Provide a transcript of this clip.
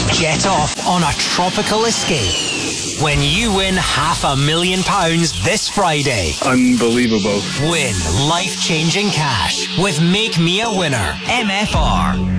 Jet off on a tropical escape when you win £500,000 this Friday. Unbelievable. Win life-changing cash with Make Me a Winner. MFR.